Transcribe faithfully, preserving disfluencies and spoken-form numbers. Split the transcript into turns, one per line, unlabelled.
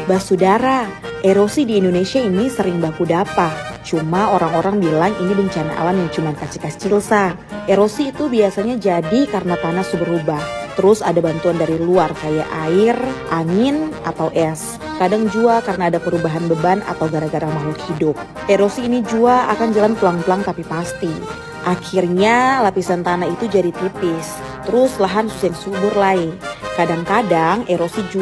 Basudara, erosi di Indonesia ini sering baku dapa. Cuma orang-orang bilang ini bencana alam yang cuma kecil-kecil sa. Erosi itu biasanya jadi karena tanah berubah. Terus ada bantuan dari luar kayak air, angin, atau es. Kadang juga karena ada perubahan beban atau gara-gara makhluk hidup. Erosi ini juga akan jalan pelang-pelang tapi pasti. Akhirnya lapisan tanah itu jadi tipis. Terus lahan yang subur lagi. Kadang-kadang erosi juga